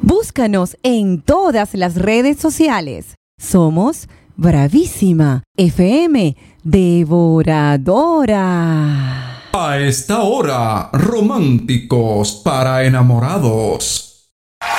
Búscanos en todas las redes sociales. Somos Bravísima FM Devoradora. A esta hora, románticos para enamorados.